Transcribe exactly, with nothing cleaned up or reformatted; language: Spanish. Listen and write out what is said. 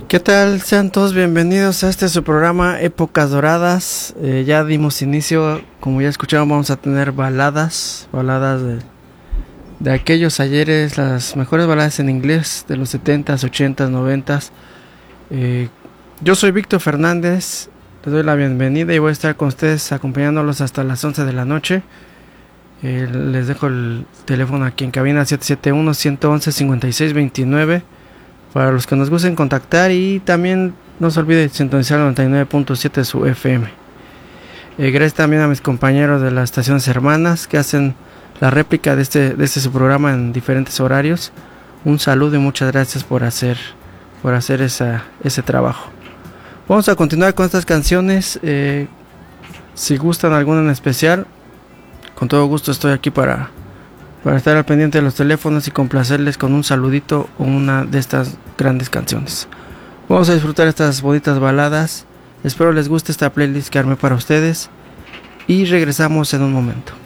¿Qué tal? Sean todos bienvenidos a este su programa Épocas Doradas. Eh, ya dimos inicio, como ya escucharon, vamos a tener baladas, baladas de, de aquellos ayeres, las mejores baladas en inglés de los setentas, ochentas, noventas. Eh, yo soy Víctor Fernández, les doy la bienvenida y voy a estar con ustedes acompañándolos hasta las once de la noche. Eh, les dejo el teléfono aquí en cabina siete siete uno, uno uno uno, cinco seis dos nueve. Para los que nos gusten contactar, y también no se olvide sintonizar noventa y nueve punto siete su F M. Eh, gracias también a mis compañeros de las estaciones hermanas que hacen la réplica de este, de este su programa en diferentes horarios. Un saludo y muchas gracias por hacer, por hacer esa, ese trabajo. Vamos a continuar con estas canciones. Eh, si gustan alguna en especial, con todo gusto estoy aquí para... para estar al pendiente de los teléfonos y complacerles con un saludito o una de estas grandes canciones. Vamos a disfrutar estas bonitas baladas. Espero les guste esta playlist que armé para ustedes y regresamos en un momento.